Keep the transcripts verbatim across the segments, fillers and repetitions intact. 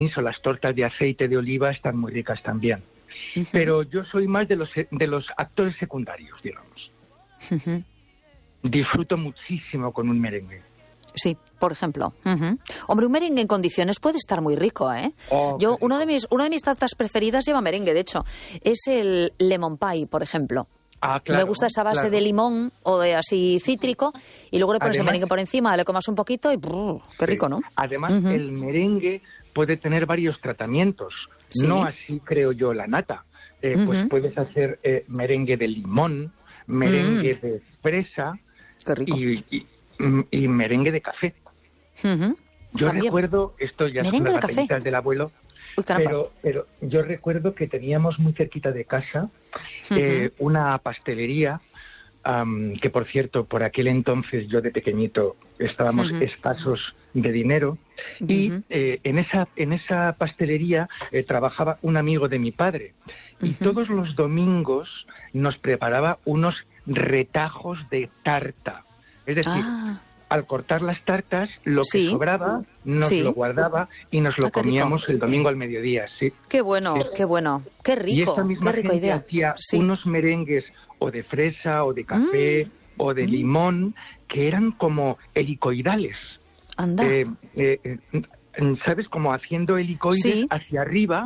o las tortas de aceite de oliva están muy ricas también. Uh-huh. Pero yo soy más de los de los actores secundarios, digamos. Uh-huh. Disfruto muchísimo con un merengue. Sí, por ejemplo. Uh-huh. Hombre, un merengue en condiciones puede estar muy rico, ¿eh? Oh, yo, uno de mis, una de mis tartas preferidas lleva merengue, de hecho. Es el lemon pie, por ejemplo. Ah, claro, me gusta esa base claro. de limón o de así cítrico y luego le pones Además, el merengue por encima, le comas un poquito y brrr, qué rico, ¿no? Además, uh-huh. el merengue puede tener varios tratamientos. ¿Sí? No así creo yo la nata. Eh, uh-huh. Pues puedes hacer eh, merengue de limón, merengue uh-huh. de fresa qué rico. Y, y, y merengue de café. Uh-huh. Yo También. recuerdo, esto ya son las batallitas del abuelo, Uy, pero, pero yo recuerdo que teníamos muy cerquita de casa uh-huh. eh, una pastelería, um, que por cierto, por aquel entonces yo de pequeñito estábamos uh-huh. escasos de dinero, uh-huh. y eh, en esa en esa pastelería eh, trabajaba un amigo de mi padre, uh-huh. y todos los domingos nos preparaba unos retajos de tarta. Es decir, ah. al cortar las tartas, lo sí. que sobraba nos sí. lo guardaba y nos lo ah, comíamos el domingo al mediodía, sí. Qué bueno, sí. qué bueno, qué rico, y esta misma qué rico gente idea. hacía sí. unos merengues o de fresa o de café mm. o de mm. limón que eran como helicoidales. Anda. Eh, eh, eh, ¿Sabes? Como haciendo helicoides sí. hacia arriba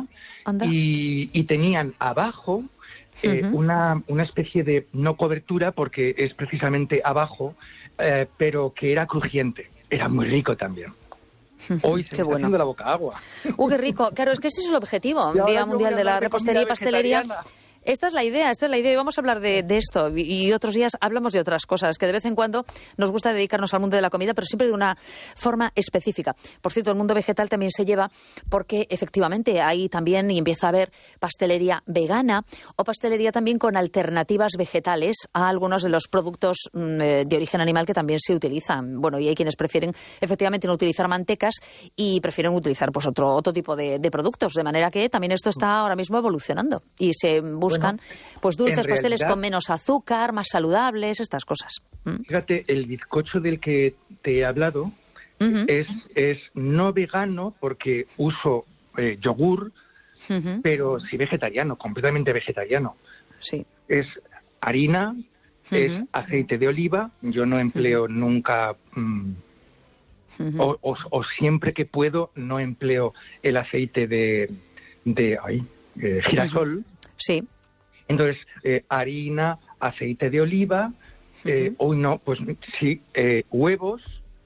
y, y tenían abajo eh, uh-huh. una, una especie de, no cobertura porque es precisamente abajo, eh, pero que era crujiente. Era muy rico también. Hoy se qué me está bueno. haciendo la boca agua. ¡Uh, qué rico! Claro, es que ese es el objetivo. Día Mundial de la Repostería y Pastelería. Esta es la idea, esta es la idea y vamos a hablar de, de esto y otros días hablamos de otras cosas que de vez en cuando nos gusta dedicarnos al mundo de la comida, pero siempre de una forma específica. Por cierto, el mundo vegetal también se lleva porque efectivamente ahí también empieza a haber pastelería vegana o pastelería también con alternativas vegetales a algunos de los productos mmm, de origen animal que también se utilizan. Bueno, y hay quienes prefieren efectivamente no utilizar mantecas y prefieren utilizar pues otro, otro tipo de, de productos, de manera que también esto está ahora mismo evolucionando y se busca Buscan, bueno, pues dulces, pasteles realidad, con menos azúcar, más saludables, estas cosas. ¿Mm? Fíjate, el bizcocho del que te he hablado uh-huh. es, es no vegano porque uso eh, yogur, uh-huh. pero sí vegetariano, completamente vegetariano. Sí. Es harina, uh-huh. es aceite de oliva, yo no empleo uh-huh. nunca, um, uh-huh. o, o, o siempre que puedo no empleo el aceite de, de ay, eh, girasol. Uh-huh. Sí. Entonces, eh, harina, aceite de oliva, eh, uh-huh. o no, pues sí, eh, huevos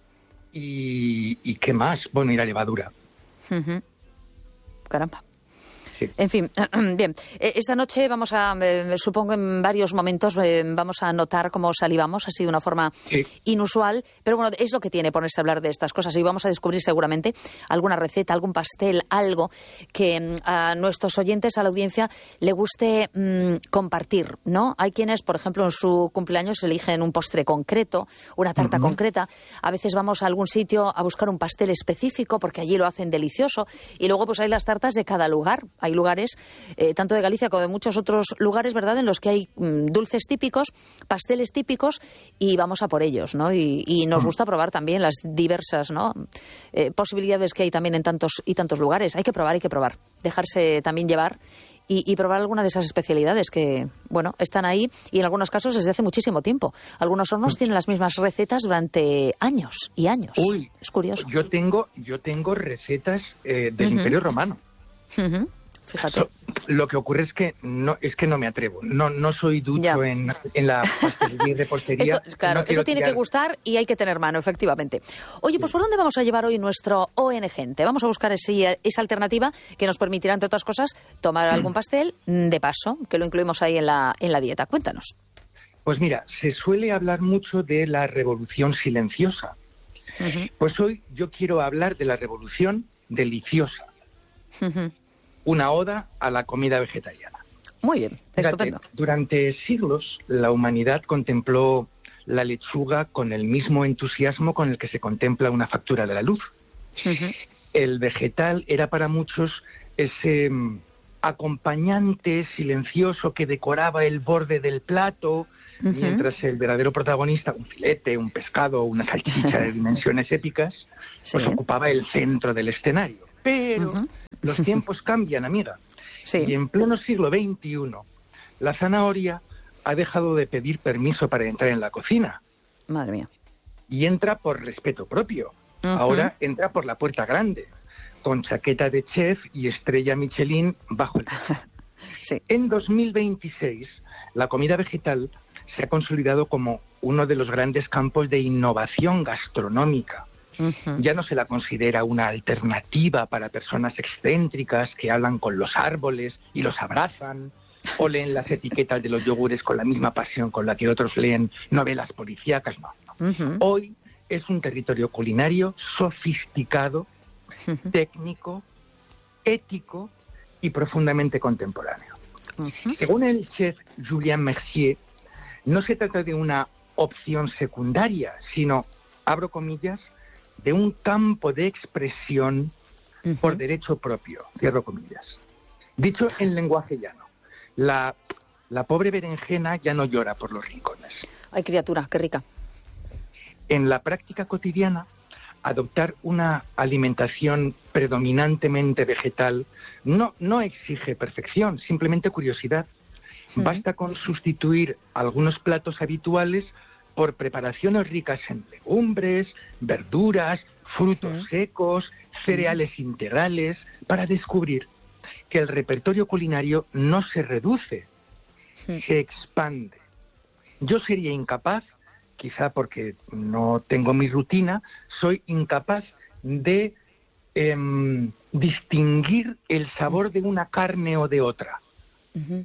y, y ¿qué más? Bueno, y la levadura. Uh-huh. Caramba. Sí. En fin, bien. Esta noche vamos a, eh, supongo en varios momentos, eh, vamos a notar cómo salivamos, así de una forma sí. inusual, pero bueno, es lo que tiene ponerse a hablar de estas cosas y vamos a descubrir seguramente alguna receta, algún pastel, algo que a nuestros oyentes, a la audiencia, le guste mmm, compartir, ¿no? Hay quienes, por ejemplo, en su cumpleaños eligen un postre concreto, una tarta uh-huh. concreta, a veces vamos a algún sitio a buscar un pastel específico porque allí lo hacen delicioso y luego pues hay las tartas de cada lugar. Hay lugares, eh, tanto de Galicia como de muchos otros lugares, ¿verdad?, en los que hay mm, dulces típicos, pasteles típicos y vamos a por ellos, ¿no? Y, y nos gusta probar también las diversas, ¿no?, eh, posibilidades que hay también en tantos y tantos lugares. Hay que probar, hay que probar. Dejarse también llevar y, y probar alguna de esas especialidades que, bueno, están ahí y en algunos casos desde hace muchísimo tiempo. Algunos hornos tienen las mismas recetas durante años y años. Uy, es curioso. Yo tengo, yo tengo recetas eh, del uh-huh. Imperio Romano. Uh-huh. Fíjate. Lo que ocurre es que no es que no me atrevo. No no soy ducho en, en la pastelería y repostería. Esto, claro, no eso tiene tirar... que gustar y hay que tener mano, efectivamente. Oye, pues ¿por dónde vamos a llevar hoy nuestro O N Gente? Vamos a buscar ese, esa alternativa que nos permitirá, entre otras cosas, tomar algún pastel de paso, que lo incluimos ahí en la, en la dieta. Cuéntanos. Pues mira, se suele hablar mucho de la revolución silenciosa. Uh-huh. Pues hoy yo quiero hablar de la revolución deliciosa. Uh-huh. Una oda a la comida vegetariana. Muy bien, estupendo. Fíjate, durante siglos la humanidad contempló la lechuga con el mismo entusiasmo con el que se contempla una factura de la luz. Uh-huh. El vegetal era para muchos ese um, acompañante silencioso que decoraba el borde del plato, uh-huh. mientras el verdadero protagonista, un filete, un pescado, una salchicha de dimensiones épicas, sí. pues ocupaba el centro del escenario. Pero... Uh-huh. Los tiempos cambian, amiga. Sí. Y en pleno siglo veintiuno, la zanahoria ha dejado de pedir permiso para entrar en la cocina. Madre mía. Y entra por respeto propio. Uh-huh. Ahora entra por la puerta grande, con chaqueta de chef y estrella Michelin bajo el... Sí. En dos mil veintiséis, la comida vegetal se ha consolidado como uno de los grandes campos de innovación gastronómica. Uh-huh. Ya no se la considera una alternativa para personas excéntricas que hablan con los árboles y los abrazan, o leen las etiquetas de los yogures con la misma pasión con la que otros leen novelas policíacas. No, no. Uh-huh. Hoy es un territorio culinario sofisticado, uh-huh. técnico, ético y profundamente contemporáneo. Uh-huh. Según el chef Julien Mercier, no se trata de una opción secundaria, sino, abro comillas, de un campo de expresión uh-huh. por derecho propio, cierro comillas. Dicho en lenguaje llano, la, la pobre berenjena ya no llora por los rincones. Ay, criatura, qué rica. En la práctica cotidiana, adoptar una alimentación predominantemente vegetal no, no exige perfección, simplemente curiosidad. Uh-huh. Basta con sustituir algunos platos habituales por preparaciones ricas en legumbres, verduras, frutos uh-huh. secos, cereales uh-huh. integrales, para descubrir que el repertorio culinario no se reduce, uh-huh. se expande. Yo sería incapaz, quizá porque no tengo mi rutina, soy incapaz de eh, distinguir el sabor de una carne o de otra. Uh-huh.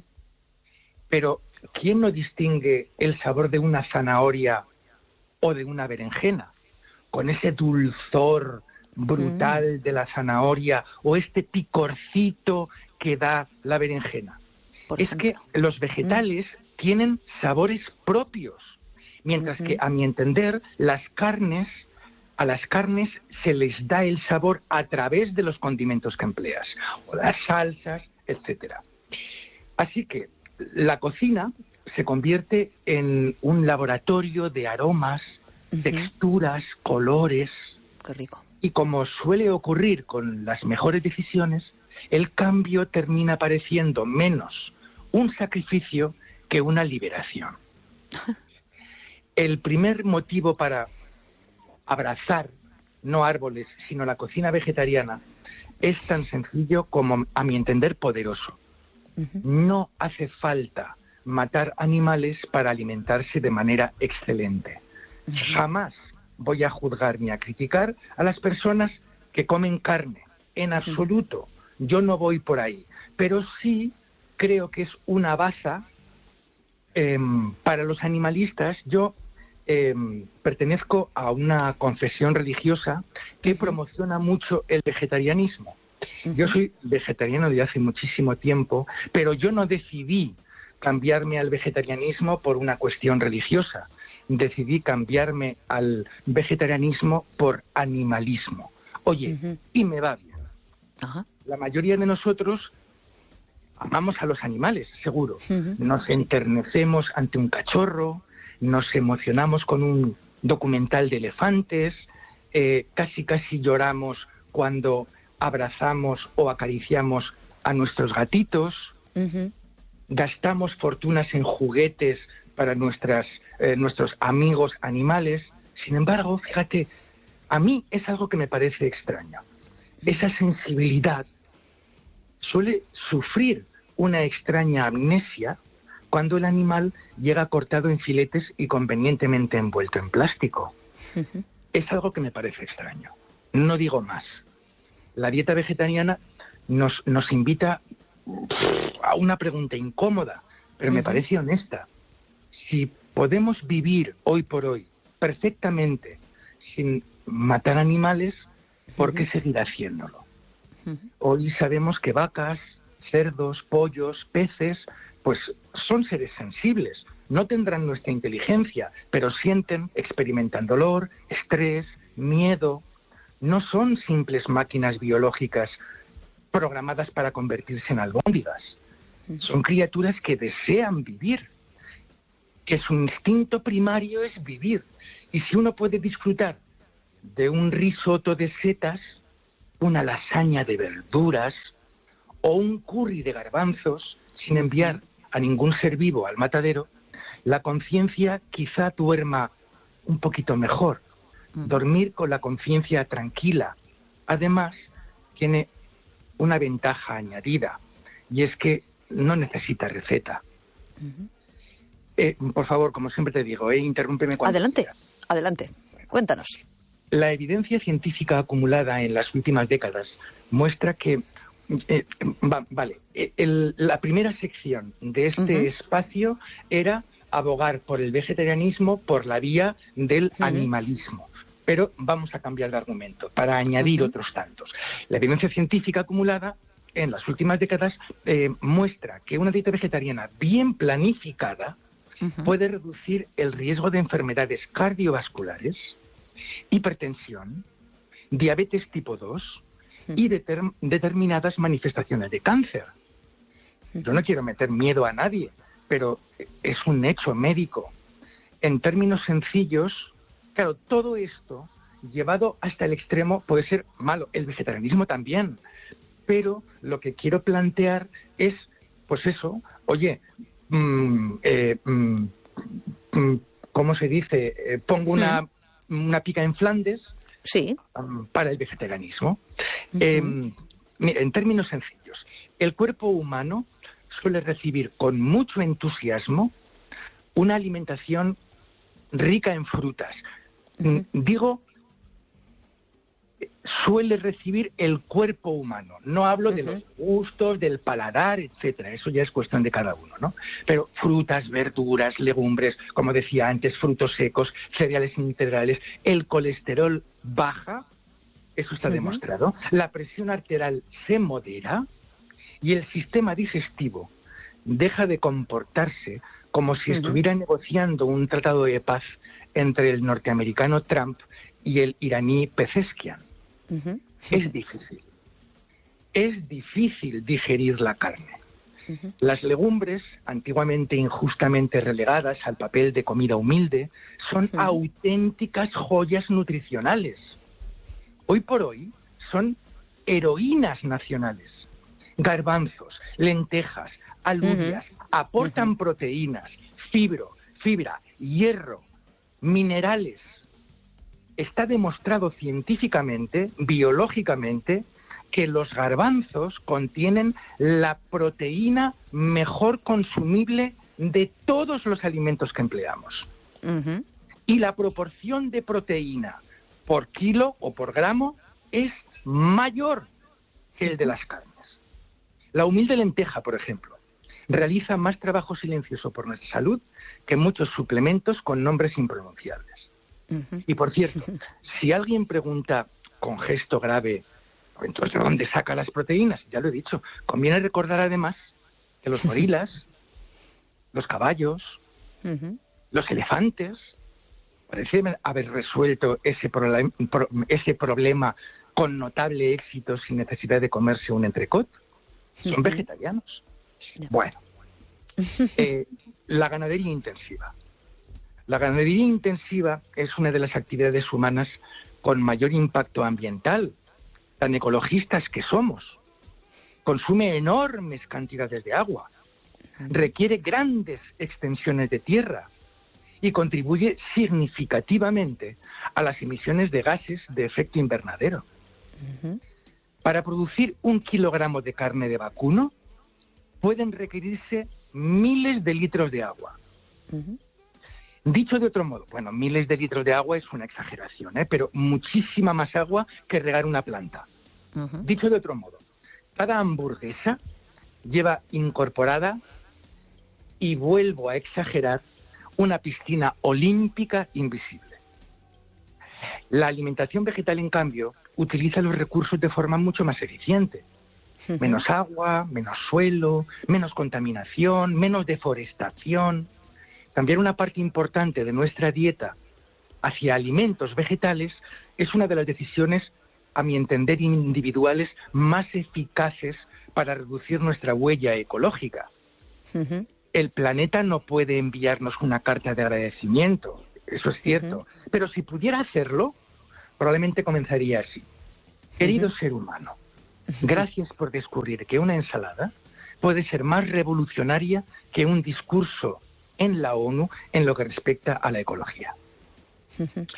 Pero ¿quién no distingue el sabor de una zanahoria o de una berenjena? Con ese dulzor brutal mm. de la zanahoria o este picorcito que da la berenjena. Por es ejemplo. que los vegetales mm. tienen sabores propios, mientras mm-hmm. que, a mi entender, las carnes, a las carnes se les da el sabor a través de los condimentos que empleas, o las salsas, etcétera. Así que la cocina se convierte en un laboratorio de aromas, uh-huh. texturas, colores. Qué rico. Y como suele ocurrir con las mejores decisiones, el cambio termina pareciendo menos un sacrificio que una liberación. El primer motivo para abrazar, no árboles, sino la cocina vegetariana, es tan sencillo como, a mi entender, poderoso. Uh-huh. No hace falta matar animales para alimentarse de manera excelente. Uh-huh. Jamás voy a juzgar ni a criticar a las personas que comen carne. En absoluto. Uh-huh. Yo no voy por ahí. Pero sí creo que es una baza eh, para los animalistas. Yo eh, pertenezco a una confesión religiosa que uh-huh. promociona mucho el vegetarianismo. Yo soy vegetariano desde hace muchísimo tiempo, pero yo no decidí cambiarme al vegetarianismo por una cuestión religiosa. Decidí cambiarme al vegetarianismo por animalismo. Oye, uh-huh. y me va bien. Uh-huh. La mayoría de nosotros amamos a los animales, seguro. Uh-huh. Nos enternecemos ante un cachorro, nos emocionamos con un documental de elefantes, eh, casi casi lloramos cuando abrazamos o acariciamos a nuestros gatitos, uh-huh. gastamos fortunas en juguetes para nuestras, eh, nuestros amigos animales. Sin embargo, fíjate, a mí es algo que me parece extraño. Esa sensibilidad suele sufrir una extraña amnesia cuando el animal llega cortado en filetes y convenientemente envuelto en plástico. Uh-huh. Es algo que me parece extraño. No digo más. La dieta vegetariana nos, nos invita a una pregunta incómoda, pero uh-huh. me parece honesta. Si podemos vivir hoy por hoy perfectamente sin matar animales, ¿por qué uh-huh. seguir haciéndolo? Uh-huh. Hoy sabemos que vacas, cerdos, pollos, peces, pues son seres sensibles. No tendrán nuestra inteligencia, pero sienten, experimentan dolor, estrés, miedo. No son simples máquinas biológicas programadas para convertirse en albóndigas. Son criaturas que desean vivir, que su instinto primario es vivir. Y si uno puede disfrutar de un risotto de setas, una lasaña de verduras o un curry de garbanzos sin enviar a ningún ser vivo al matadero, la conciencia quizá duerma un poquito mejor. Dormir con la conciencia tranquila. Además, tiene una ventaja añadida, y es que no necesita receta. Uh-huh. Eh, por favor, como siempre te digo, eh, interrúmpeme cuando Adelante, quieras. adelante. Cuéntanos. La evidencia científica acumulada en las últimas décadas muestra que, eh, va, vale, el, la primera sección de este uh-huh. espacio era abogar por el vegetarianismo por la vía del uh-huh. animalismo. Pero vamos a cambiar de argumento para añadir uh-huh. otros tantos. La evidencia científica acumulada en las últimas décadas eh, muestra que una dieta vegetariana bien planificada uh-huh. puede reducir el riesgo de enfermedades cardiovasculares, hipertensión, diabetes tipo dos uh-huh. y deter- determinadas manifestaciones de cáncer. Uh-huh. Yo no quiero meter miedo a nadie, pero es un hecho médico. En términos sencillos, claro, todo esto llevado hasta el extremo puede ser malo, el vegetarianismo también, pero lo que quiero plantear es, pues eso, oye, mmm, eh, mmm, ¿cómo se dice? Eh, pongo una, mm. una pica en Flandes sí. um, para el vegetarianismo. Uh-huh. Eh, en términos sencillos, el cuerpo humano suele recibir con mucho entusiasmo una alimentación rica en frutas. Uh-huh. Digo, suele recibir el cuerpo humano. No hablo uh-huh. de los gustos, del paladar, etcétera. Eso ya es cuestión de cada uno, ¿no? Pero frutas, verduras, legumbres, como decía antes, frutos secos, cereales integrales, el colesterol baja, eso está uh-huh. demostrado. La presión arterial se modera y el sistema digestivo deja de comportarse como si uh-huh. estuviera negociando un tratado de paz entre el norteamericano Trump y el iraní Pezeshkian. Uh-huh. Es difícil. Es difícil digerir la carne. Uh-huh. Las legumbres, antiguamente injustamente relegadas al papel de comida humilde, son uh-huh. auténticas joyas nutricionales. Hoy por hoy son heroínas nacionales. Garbanzos, lentejas, alubias, uh-huh. aportan uh-huh. proteínas, fibro, fibra, hierro, minerales. Está demostrado científicamente, biológicamente, que los garbanzos contienen la proteína mejor consumible de todos los alimentos que empleamos. Uh-huh. Y la proporción de proteína por kilo o por gramo es mayor que el de las carnes. La humilde lenteja, por ejemplo, realiza más trabajo silencioso por nuestra salud que muchos suplementos con nombres impronunciables. Uh-huh. Y por cierto, si alguien pregunta con gesto grave, entonces ¿de dónde saca las proteínas? Ya lo he dicho. Conviene recordar además que los gorilas, los caballos, uh-huh. los elefantes, parecen haber resuelto ese, proble- pro- ese problema con notable éxito sin necesidad de comerse un entrecot. Son uh-huh. vegetarianos. Yeah. Bueno, eh, la ganadería intensiva. La ganadería intensiva es una de las actividades humanas con mayor impacto ambiental, tan ecologistas que somos. Consume enormes cantidades de agua, requiere grandes extensiones de tierra y contribuye significativamente a las emisiones de gases de efecto invernadero. Uh-huh. Para producir un kilogramo de carne de vacuno pueden requerirse miles de litros de agua. Uh-huh. Dicho de otro modo, bueno, miles de litros de agua es una exageración, ¿eh? Pero muchísima más agua que regar una planta. Uh-huh. Dicho de otro modo, cada hamburguesa lleva incorporada, y vuelvo a exagerar, una piscina olímpica invisible. La alimentación vegetal, en cambio, utiliza los recursos de forma mucho más eficiente. Uh-huh. Menos agua, menos suelo, menos contaminación, menos deforestación. Cambiar una parte importante de nuestra dieta hacia alimentos vegetales es una de las decisiones, a mi entender, individuales más eficaces para reducir nuestra huella ecológica. Uh-huh. El planeta no puede enviarnos una carta de agradecimiento, eso es cierto, uh-huh. pero si pudiera hacerlo, probablemente comenzaría así. Querido uh-huh. ser humano, gracias por descubrir que una ensalada puede ser más revolucionaria que un discurso en la ONU en lo que respecta a la ecología. Uh-huh.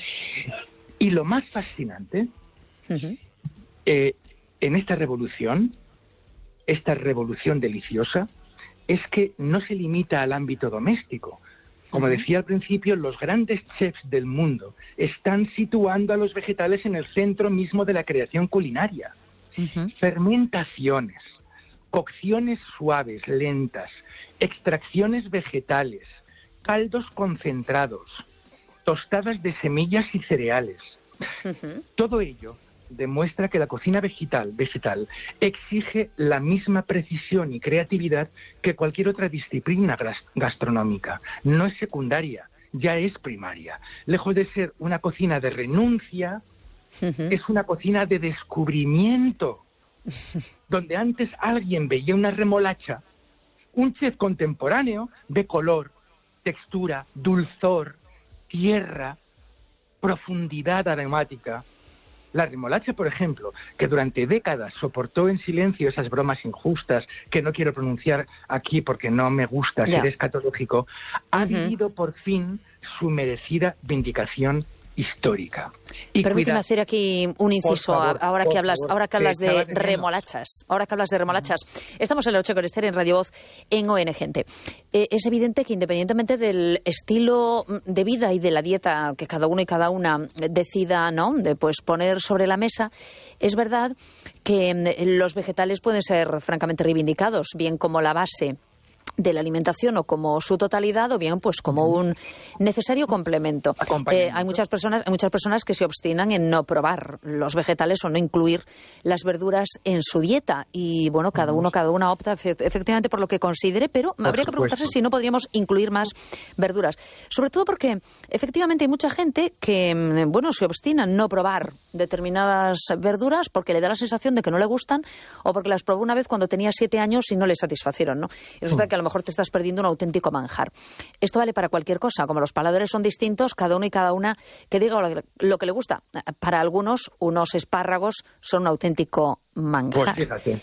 Y lo más fascinante, uh-huh. eh, en esta revolución, esta revolución deliciosa, es que no se limita al ámbito doméstico. Como decía al principio, los grandes chefs del mundo están situando a los vegetales en el centro mismo de la creación culinaria. Uh-huh. Fermentaciones, cocciones suaves, lentas, extracciones vegetales, caldos concentrados, tostadas de semillas y cereales. Uh-huh. Todo ello demuestra que la cocina vegetal, vegetal exige la misma precisión y creatividad que cualquier otra disciplina gastronómica. No es secundaria, ya es primaria. Lejos de ser una cocina de renuncia, uh-huh. es una cocina de descubrimiento. Donde antes alguien veía una remolacha, un chef contemporáneo ve color, textura, dulzor, tierra, profundidad aromática. La remolacha, por ejemplo, que durante décadas soportó en silencio esas bromas injustas que no quiero pronunciar aquí porque no me gusta ser yeah. escatológico, ha uh-huh. vivido por fin su merecida vindicación histórica. Y permíteme cuidad, hacer aquí un inciso favor, ahora que hablas, favor, ahora que hablas de remolachas, ahora que hablas de remolachas. Uh-huh. Estamos en el ocho con Esther en Radio Voz en O N Gente. Eh, es evidente que independientemente del estilo de vida y de la dieta que cada uno y cada una decida, ¿no?, de pues poner sobre la mesa, es verdad que los vegetales pueden ser francamente reivindicados, bien como la base de la alimentación o como su totalidad o bien pues como un necesario complemento. Eh, hay muchas personas, hay muchas personas que se obstinan en no probar los vegetales o no incluir las verduras en su dieta y bueno, cada uno, cada una opta efectivamente por lo que considere, pero por habría supuesto. que preguntarse si no podríamos incluir más verduras. Sobre todo porque efectivamente hay mucha gente que bueno, se obstina en no probar determinadas verduras porque le da la sensación de que no le gustan o porque las probó una vez cuando tenía siete años y no le satisfacieron, ¿no? Y resulta que a lo mejor te estás perdiendo un auténtico manjar. Esto vale para cualquier cosa. Como los paladares son distintos, cada uno y cada una que diga lo que, lo que le gusta. Para algunos, unos espárragos son un auténtico manjar. Pues fíjate.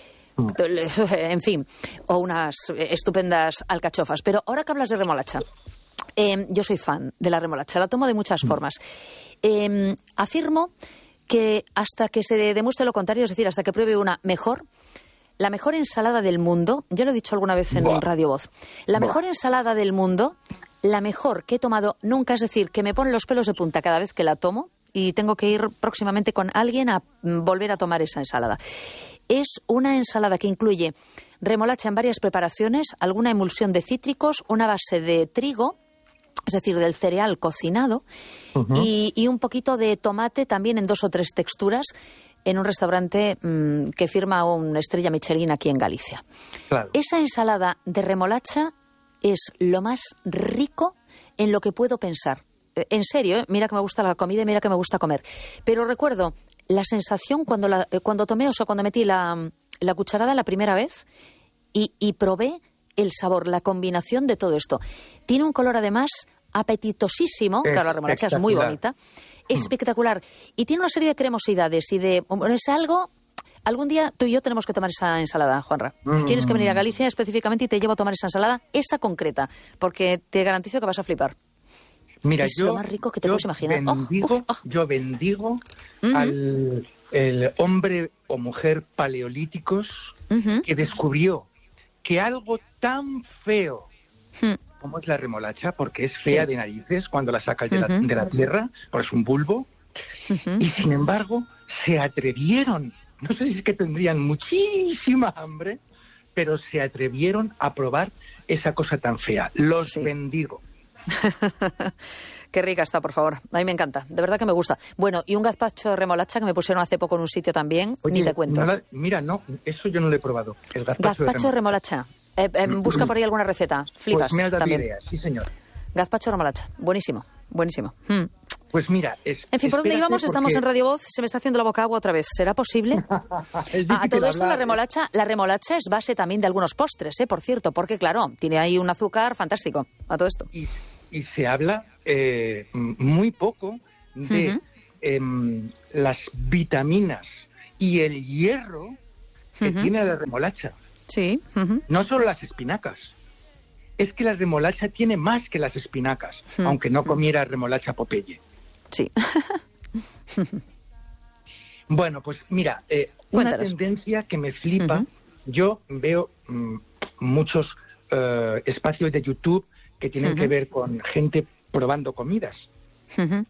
En fin, o unas estupendas alcachofas. Pero ahora que hablas de remolacha, eh, yo soy fan de la remolacha. La tomo de muchas formas. Eh, afirmo que hasta que se demuestre lo contrario, es decir, hasta que pruebe una mejor, la mejor ensalada del mundo, ya lo he dicho alguna vez en Buah. Radio Voz, la Buah. mejor ensalada del mundo, la mejor que he tomado nunca, es decir, que me pone los pelos de punta cada vez que la tomo y tengo que ir próximamente con alguien a volver a tomar esa ensalada. Es una ensalada que incluye remolacha en varias preparaciones, alguna emulsión de cítricos, una base de trigo, es decir, del cereal cocinado, uh-huh. y, y un poquito de tomate también en dos o tres texturas, en un restaurante mmm, que firma una estrella Michelin aquí en Galicia. Claro. Esa ensalada de remolacha es lo más rico en lo que puedo pensar. En serio, ¿eh? Mira que me gusta la comida y mira que me gusta comer. Pero recuerdo la sensación cuando, la, cuando tomé, o sea, cuando metí la, la cucharada la primera vez y, y probé el sabor, la combinación de todo esto. Tiene un color además apetitosísimo, claro, la remolacha es muy bonita, es mm. espectacular, y tiene una serie de cremosidades y de... Es algo... Algún día tú y yo tenemos que tomar esa ensalada, Juanra. Mm. Tienes que venir a Galicia específicamente y te llevo a tomar esa ensalada, esa concreta, porque te garantizo que vas a flipar. Mira, es yo, lo más rico que te yo puedes imaginar. Bendigo, oh, oh, oh. Yo bendigo uh-huh. al el hombre o mujer paleolíticos uh-huh. que descubrió que algo tan feo uh-huh. como es la remolacha, porque es fea sí. de narices cuando la sacas de, uh-huh. la, de la tierra, porque es un bulbo, uh-huh. y sin embargo se atrevieron, no sé si es que tendrían muchísima hambre, pero se atrevieron a probar esa cosa tan fea. Los sí. bendigo. Qué rica está, por favor. A mí me encanta, de verdad que me gusta. Bueno, y un gazpacho de remolacha que me pusieron hace poco en un sitio también, Oye, ni te cuento. No la, mira, no, eso yo no lo he probado. El gazpacho, gazpacho de remolacha. De remolacha. Eh, eh, busca por ahí alguna receta. Flipas. Pues me has dado también. idea, sí señor. Gazpacho de remolacha, buenísimo, buenísimo. Mm. Pues mira, es, en fin, ¿por dónde íbamos? Porque... Estamos en Radio Voz, se me está haciendo la boca agua otra vez. ¿Será posible? A todo esto la remolacha, la remolacha es base también de algunos postres, ¿eh? Por cierto, porque claro, tiene ahí un azúcar fantástico a todo esto. Y, y se habla eh, muy poco de uh-huh. eh, las vitaminas y el hierro que uh-huh. tiene la remolacha. Sí. Uh-huh. No solo las espinacas. Es que la remolacha tiene más que las espinacas, uh-huh. aunque no comiera remolacha Popeye. Sí. Bueno, pues mira, eh, una Cuéntanos. tendencia que me flipa. Uh-huh. Yo veo mm, muchos uh, espacios de YouTube que tienen uh-huh. que ver con gente probando comidas. Uh-huh.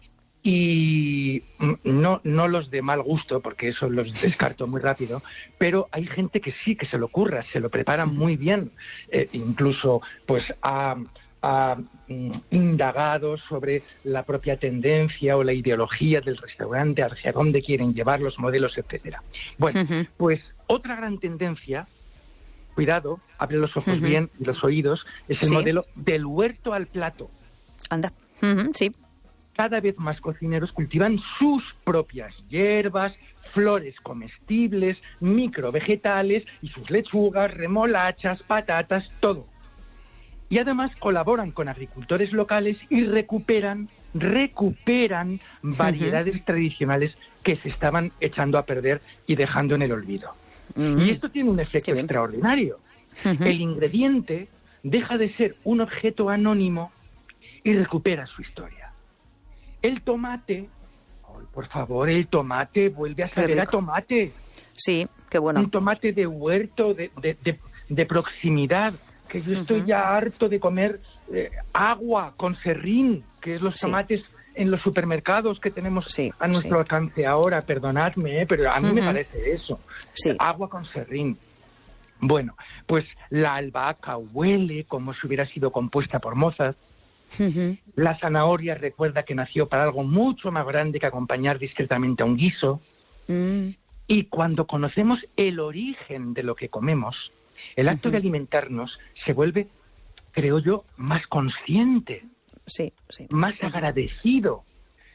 Y no, no los de mal gusto, porque eso los descarto muy rápido, pero hay gente que sí, que se lo ocurra, se lo prepara muy bien. Eh, incluso pues ha, ha mm, indagado sobre la propia tendencia o la ideología del restaurante, hacia dónde quieren llevar los modelos, etcétera. Bueno, uh-huh. pues otra gran tendencia, cuidado, abre los ojos uh-huh. bien y los oídos, es el sí. modelo del huerto al plato. Anda, uh-huh. sí. Cada vez más cocineros cultivan sus propias hierbas, flores comestibles, microvegetales y sus lechugas, remolachas, patatas, todo. Y además colaboran con agricultores locales y recuperan, recuperan variedades uh-huh. tradicionales que se estaban echando a perder y dejando en el olvido. Uh-huh. Y esto tiene un efecto extraordinario. Uh-huh. El ingrediente deja de ser un objeto anónimo y recupera su historia. El tomate, oh, por favor, el tomate vuelve a saber a tomate. Sí, qué bueno. Un tomate de huerto, de, de, de, de proximidad, que yo estoy uh-huh. ya harto de comer eh, agua con serrín, que es los sí. tomates en los supermercados que tenemos sí, a nuestro sí. alcance ahora, perdonadme, eh, pero a mí uh-huh. me parece eso, sí. agua con serrín. Bueno, pues la albahaca huele como si hubiera sido compuesta por Mozart. Uh-huh. La zanahoria recuerda que nació para algo mucho más grande que acompañar discretamente a un guiso. Uh-huh. Y cuando conocemos el origen de lo que comemos, el acto uh-huh. de alimentarnos se vuelve, creo yo, más consciente, sí, sí. más agradecido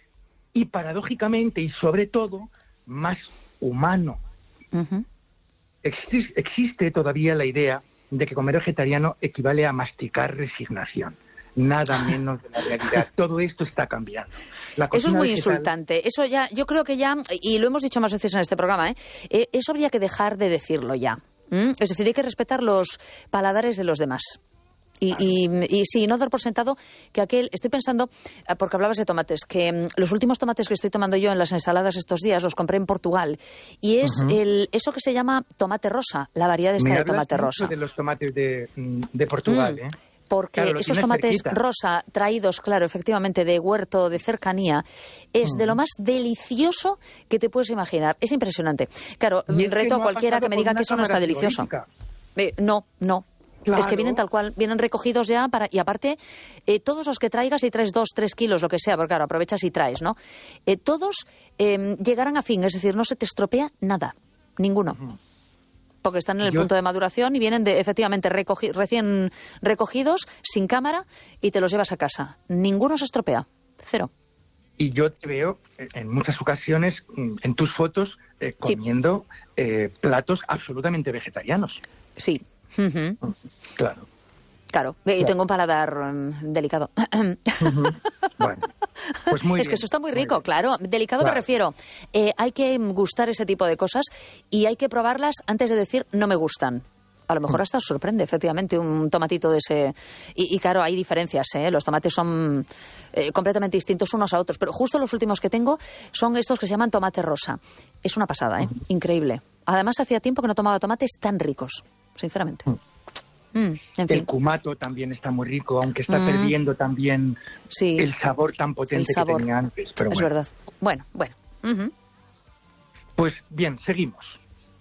y paradójicamente y sobre todo más humano. Uh-huh. Existe, existe todavía la idea de que comer vegetariano equivale a masticar resignación. Nada menos de la realidad. Todo esto está cambiando. La eso es muy vegetal... insultante. Eso ya, yo creo que ya, y lo hemos dicho más veces en este programa, ¿eh? Eh, eso habría que dejar de decirlo ya. ¿Mm? Es decir, hay que respetar los paladares de los demás. Y, y, y sí, no dar por sentado que aquel... Estoy pensando, porque hablabas de tomates, que um, los últimos tomates que estoy tomando yo en las ensaladas estos días los compré en Portugal. Y es uh-huh. el eso que se llama tomate rosa, la variedad esta Me de tomate rosa. de los tomates de, de Portugal, mm. ¿eh? Porque claro, esos tomates cerquita. rosa traídos, claro, efectivamente, de huerto, de cercanía, es mm. de lo más delicioso que te puedes imaginar. Es impresionante. Claro, es reto que no a cualquiera que me diga que eso no está delicioso. Eh, no, no. Claro. Es que vienen tal cual, vienen recogidos ya para, y aparte, eh, todos los que traigas, si traes dos, tres kilos, lo que sea, porque claro, aprovechas y traes, ¿no? Eh, todos eh, llegarán a fin, es decir, no se te estropea nada, ninguno. Uh-huh. Porque están en el Yo... punto de maduración y vienen de, efectivamente recogi- recién recogidos, sin cámara, y te los llevas a casa. Ninguno se estropea, cero. Y yo te veo en muchas ocasiones en tus fotos eh, comiendo sí. eh, platos absolutamente vegetarianos. Sí. Uh-huh. Claro. Claro, y claro. tengo un paladar um, delicado. Uh-huh. Bueno, pues muy es bien, que eso está muy rico, muy claro. Delicado claro. me refiero. Eh, hay que gustar ese tipo de cosas y hay que probarlas antes de decir no me gustan. A lo mejor hasta os sorprende, efectivamente, un tomatito de ese... Y, y claro, hay diferencias, ¿eh? Los tomates son eh, completamente distintos unos a otros. Pero justo los últimos que tengo son estos que se llaman tomate rosa. Es una pasada, ¿eh? Uh-huh. Increíble. Además, hacía tiempo que no tomaba tomates tan ricos, sinceramente. Uh-huh. Mm, en el fin. cumato también está muy rico, aunque está mm. perdiendo también sí. el sabor tan potente sabor. que tenía antes. Pero es bueno. verdad. Bueno, bueno. Uh-huh. Pues bien, seguimos.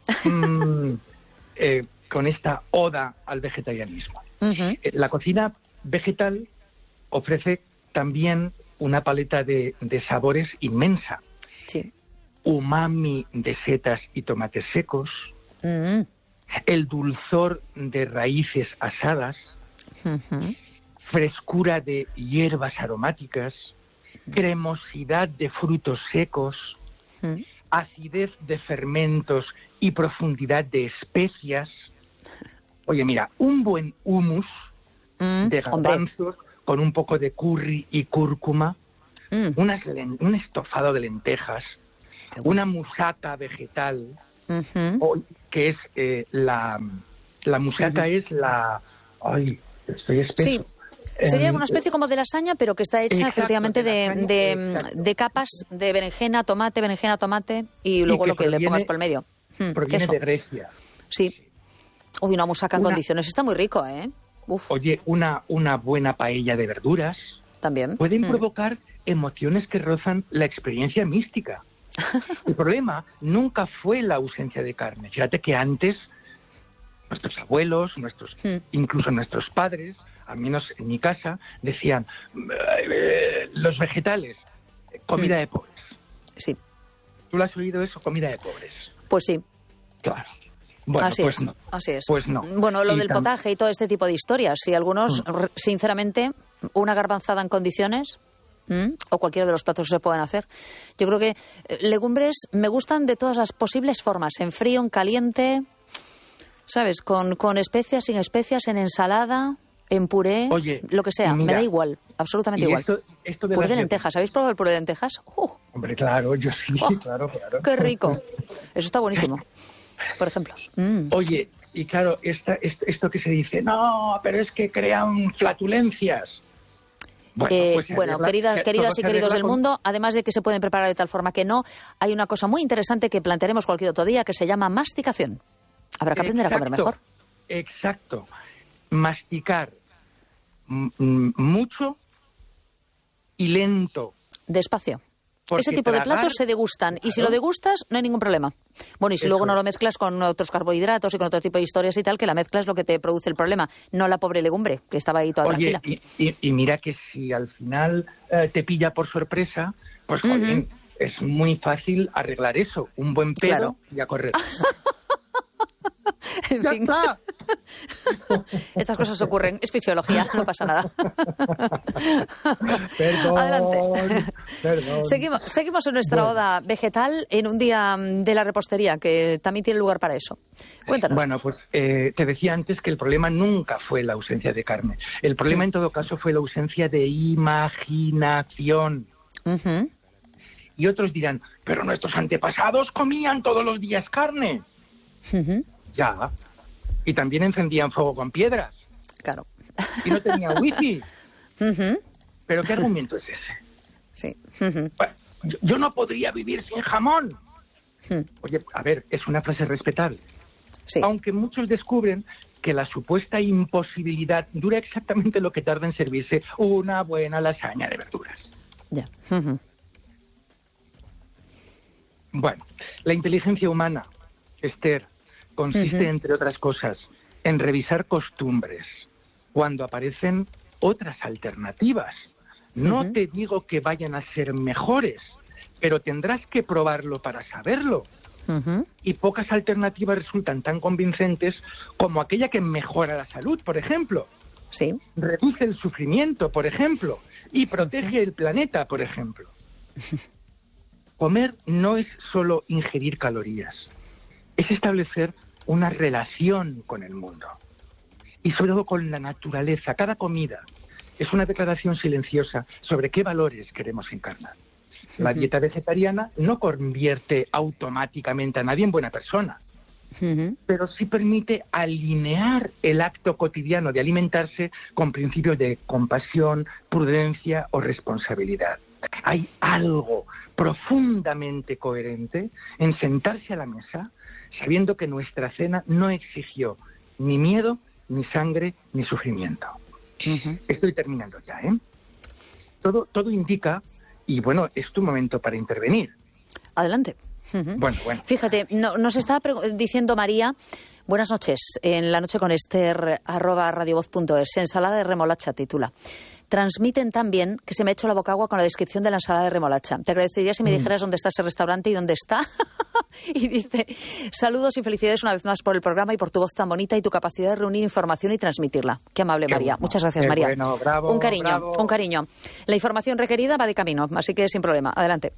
mm, eh, con esta oda al vegetarianismo. Uh-huh. Eh, la cocina vegetal ofrece también una paleta de, de sabores inmensa. Sí. Umami de setas y tomates secos. Uh-huh. El dulzor de raíces asadas, uh-huh. frescura de hierbas aromáticas, uh-huh. cremosidad de frutos secos, uh-huh. acidez de fermentos y profundidad de especias. Oye, mira, un buen hummus uh-huh. de garbanzos con un poco de curry y cúrcuma, uh-huh. unas, un estofado de lentejas, uh-huh. una musaca vegetal, Uh-huh. o, que es eh, la, la musaca, uh-huh. es la... Ay, estoy espeso. Sí. Sería una especie como de lasaña, pero que está hecha exacto, efectivamente de, de, de, de capas de berenjena, tomate, berenjena, tomate y luego y lo que proviene, le pongas por el medio. Proviene queso. de Grecia. Sí. Uy, una musaca en una, condiciones. Está muy rico, ¿eh? Uf. Oye, una, una buena paella de verduras. También. Pueden mm. provocar emociones que rozan la experiencia mística. El problema nunca fue la ausencia de carne. Fíjate que antes nuestros abuelos, nuestros, mm. incluso nuestros padres, al menos en mi casa, decían, eh, los vegetales, comida mm. de pobres. Sí. ¿Tú lo has oído eso? Comida de pobres. Pues sí. Claro. Bueno, así pues es, no. Así es. Pues no. Bueno, lo y del tam- potaje y todo este tipo de historias. Si algunos, mm. sinceramente, una garbanzada en condiciones... ¿Mm? o cualquiera de los platos se pueden hacer. Yo creo que eh, legumbres me gustan de todas las posibles formas, en frío, en caliente, ¿sabes? Con, con especias, sin especias, en ensalada, en puré, Oye, lo que sea, mira, me da igual, absolutamente igual. Esto, esto de puré de las... lentejas, ¿habéis probado el puré de lentejas? Uh. Hombre, claro, yo sí, oh, claro, claro. ¡Qué rico! Eso está buenísimo, por ejemplo. Mm. Oye, y claro, esta, esto, esto que se dice, no, pero es que crean flatulencias. Bueno, eh, pues bueno arregla, queridas, queridas y queridos del con... mundo, además de que se pueden preparar de tal forma que no, hay una cosa muy interesante que plantearemos cualquier otro día que se llama masticación. Habrá que aprender exacto, a comer mejor. Exacto. Masticar m- m- mucho y lento. Despacio. Porque Ese tipo tragar, de platos se degustan. claro. Y si lo degustas, no hay ningún problema. Bueno, y si Eso luego no es. lo mezclas con otros carbohidratos y con otro tipo de historias y tal, que la mezcla es lo que te produce el problema. No la pobre legumbre, que estaba ahí toda Oye, tranquila. Y, y, y mira que si al final eh, te pilla por sorpresa, pues uh-huh. joder, es muy fácil arreglar eso. Un buen pedo claro. y a correr. En ¡Ya fin. está! Estas cosas ocurren, es fisiología, no pasa nada. Perdón, adelante. Perdón. Seguimos, seguimos en nuestra bueno. oda vegetal en un día de la repostería, que también tiene lugar para eso. Cuéntanos. Bueno, pues eh, te decía antes que el problema nunca fue la ausencia de carne. El problema sí. en todo caso fue la ausencia de imaginación. Uh-huh. Y otros dirán, pero nuestros antepasados comían todos los días carne. Uh-huh. Ya. Y también encendían fuego con piedras. Claro. Y no tenían wifi. Uh-huh. ¿Pero qué argumento es ese? Sí. Uh-huh. Bueno, yo, yo no podría vivir sin jamón. Uh-huh. Oye, a ver, es una frase respetable. Sí. Aunque muchos descubren que la supuesta imposibilidad dura exactamente lo que tarda en servirse una buena lasaña de verduras. Ya. Uh-huh. Bueno, la inteligencia humana, Esther, consiste, uh-huh. entre otras cosas, en revisar costumbres cuando aparecen otras alternativas. No uh-huh. te digo que vayan a ser mejores, pero tendrás que probarlo para saberlo. Uh-huh. Y pocas alternativas resultan tan convincentes como aquella que mejora la salud, por ejemplo. Sí. Reduce el sufrimiento, por ejemplo, y protege uh-huh. el planeta, por ejemplo. Comer no es solo ingerir calorías, es establecer una relación con el mundo y sobre todo con la naturaleza. Cada comida es una declaración silenciosa sobre qué valores queremos encarnar. La uh-huh. dieta vegetariana no convierte automáticamente a nadie en buena persona, uh-huh. pero sí permite alinear el acto cotidiano de alimentarse con principios de compasión, prudencia o responsabilidad. Hay algo profundamente coherente en sentarse a la mesa sabiendo que nuestra cena no exigió ni miedo, ni sangre, ni sufrimiento. Uh-huh. Estoy terminando ya, ¿eh? Todo, todo indica, y bueno, es tu momento para intervenir. Adelante. Uh-huh. Bueno, bueno. Fíjate, no, nos está pre- diciendo María, buenas noches, en La Noche con Esther, arroba radiovoz punto es, ensalada de remolacha titula. Transmiten tan bien que se me ha hecho la boca agua con la descripción de la ensalada de remolacha. Te agradecería si me mm. dijeras dónde está ese restaurante y dónde está. Y dice, saludos y felicidades una vez más por el programa y por tu voz tan bonita y tu capacidad de reunir información y transmitirla. Qué amable, Qué María. Bueno. Muchas gracias, Qué María. Bueno, bravo, un cariño, bravo. un cariño. La información requerida va de camino, así que sin problema. Adelante.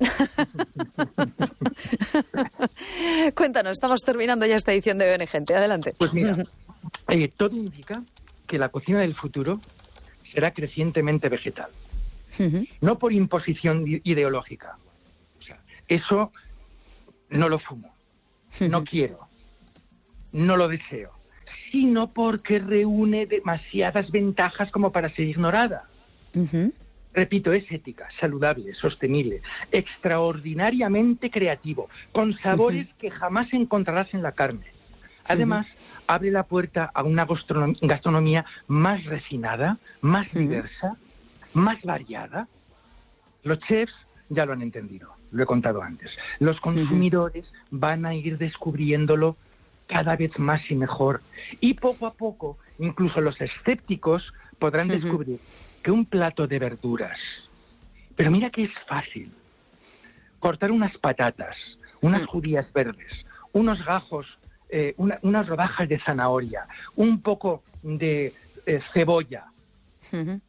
Cuéntanos, estamos terminando ya esta edición de O N Gente. Adelante. Pues mira, eh, todo indica que la cocina del futuro será crecientemente vegetal. Uh-huh. No por imposición ideológica. O sea, eso no lo fumo. no quiero, no lo deseo, sino porque reúne demasiadas ventajas como para ser ignorada. Uh-huh. Repito, es ética, saludable, sostenible, extraordinariamente creativo, con sabores uh-huh. que jamás encontrarás en la carne. Además, uh-huh. abre la puerta a una gastronomía más refinada, más uh-huh. diversa, más variada. Los chefs ya lo han entendido, lo he contado antes. Los consumidores uh-huh. van a ir descubriéndolo cada vez más y mejor. Y poco a poco, incluso los escépticos podrán uh-huh. descubrir que un plato de verduras, pero mira que es fácil, cortar unas patatas, unas uh-huh. judías verdes, unos gajos, eh, una, unas rodajas de zanahoria, un poco de eh, cebolla, uh-huh.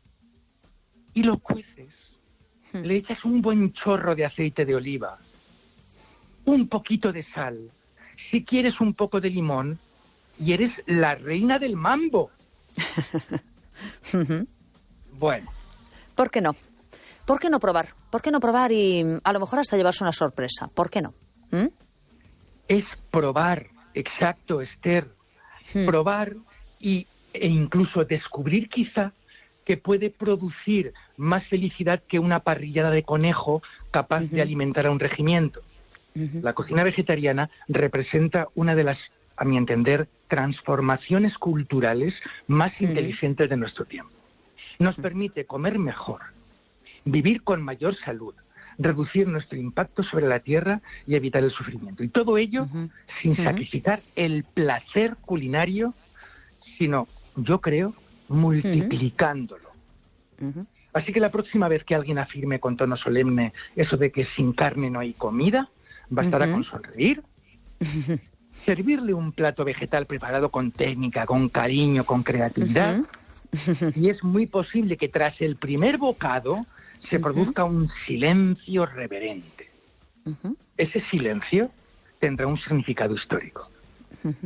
y lo cueces, uh-huh. le echas un buen chorro de aceite de oliva, un poquito de sal, si quieres un poco de limón, y eres la reina del mambo. uh-huh. Bueno. ¿Por qué no? ¿Por qué no probar? ¿Por qué no probar y a lo mejor hasta llevarse una sorpresa? ¿Por qué no? ¿Mm? Es probar, exacto, Esther. Hmm. Probar y, e incluso descubrir quizá que puede producir más felicidad que una parrillada de conejo capaz uh-huh. de alimentar a un regimiento. Uh-huh. La cocina vegetariana representa una de las, a mi entender, transformaciones culturales más uh-huh. inteligentes de nuestro tiempo. Nos permite comer mejor, vivir con mayor salud, reducir nuestro impacto sobre la tierra y evitar el sufrimiento. Y todo ello uh-huh. sin uh-huh. sacrificar el placer culinario, sino, yo creo, multiplicándolo. Uh-huh. Así que la próxima vez que alguien afirme con tono solemne eso de que sin carne no hay comida, bastará uh-huh. con sonreír, uh-huh. servirle un plato vegetal preparado con técnica, con cariño, con creatividad, uh-huh. y es muy posible que tras el primer bocado se uh-huh. produzca un silencio reverente. Uh-huh. Ese silencio tendrá un significado histórico. Uh-huh.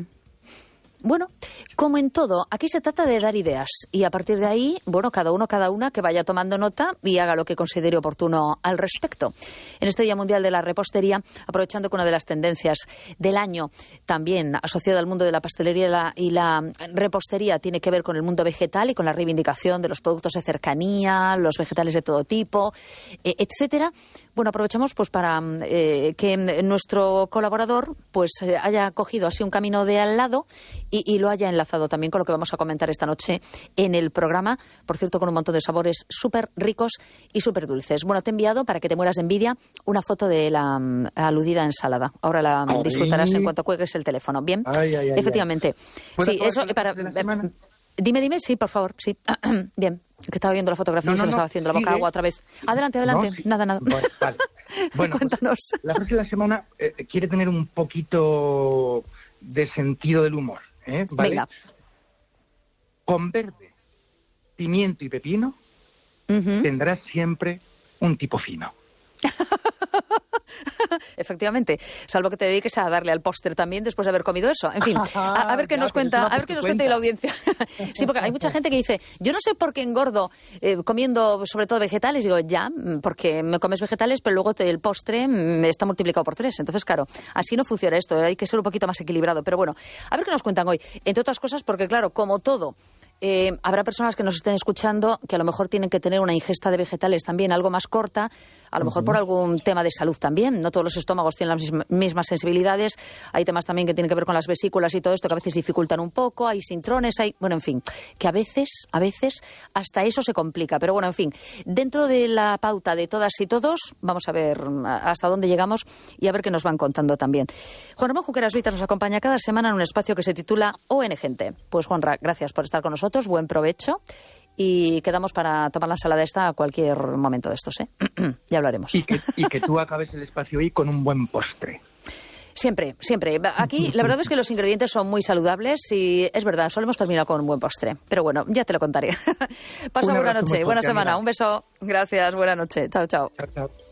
Bueno, como en todo, aquí se trata de dar ideas y a partir de ahí, bueno, cada uno, cada una que vaya tomando nota y haga lo que considere oportuno al respecto. En este Día Mundial de la Repostería, aprovechando que una de las tendencias del año también asociada al mundo de la pastelería y la, y la repostería tiene que ver con el mundo vegetal y con la reivindicación de los productos de cercanía, los vegetales de todo tipo, eh, etcétera. Bueno, aprovechamos pues para eh, que nuestro colaborador pues eh, haya cogido así un camino de al lado y, y lo haya enlazado también con lo que vamos a comentar esta noche en el programa, por cierto, con un montón de sabores súper ricos y súper dulces. Bueno, te he enviado, para que te mueras de envidia, una foto de la um, aludida ensalada. Ahora la ay. disfrutarás en cuanto cuelgues el teléfono. ¿Bien? Ay, ay, ay, efectivamente. Sí, eso para... Dime, dime, sí, por favor, sí. Bien, que estaba viendo la fotografía no, y se no, me estaba haciendo la boca agua otra vez. Adelante, adelante. No, sí. Nada, nada. Bueno, vale. Bueno, cuéntanos. Pues, la frase de la semana eh, quiere tener un poquito de sentido del humor. ¿eh? ¿Vale? Venga. Con verde, pimiento y pepino uh-huh. tendrás siempre un tipo fino. Efectivamente, salvo que te dediques a darle al póster también después de haber comido eso. En fin, a, a ver qué nos cuenta, a ver qué nos cuenta y la audiencia. Sí, porque hay mucha gente que dice, yo no sé por qué engordo eh, comiendo sobre todo vegetales. Digo, ya, porque me comes vegetales, pero luego te, el postre me está multiplicado por tres. Entonces, claro, así no funciona esto. Hay que ser un poquito más equilibrado. Pero bueno, a ver qué nos cuentan hoy. Entre otras cosas, porque claro, como todo, eh, habrá personas que nos estén escuchando que a lo mejor tienen que tener una ingesta de vegetales también algo más corta, a lo mejor uh-huh. por algún tema de salud también. No todos los estómagos tienen las mismas sensibilidades. Hay temas también que tienen que ver con las vesículas y todo esto que a veces dificultan un poco. Hay sintrones, hay... Bueno, en fin, que a veces, a veces hasta eso se complica. Pero bueno, en fin, dentro de la pauta de todas y todos, vamos a ver hasta dónde llegamos y a ver qué nos van contando también. Juan Ramón Junqueras Vitas nos acompaña cada semana en un espacio que se titula O N Gente. Pues Juanra, gracias por estar con nosotros, buen provecho. Y quedamos para tomar la ensalada esta a cualquier momento de estos, ¿eh? Ya hablaremos. Y que, y que tú acabes el espacio hoy con un buen postre. Siempre, siempre. Aquí la verdad es que los ingredientes son muy saludables y es verdad, solemos terminar con un buen postre. Pero bueno, ya te lo contaré. Pasa buena noche, buena semana. Amiga. Un beso. Gracias, buena noche. Chao, chao. Chao, chao.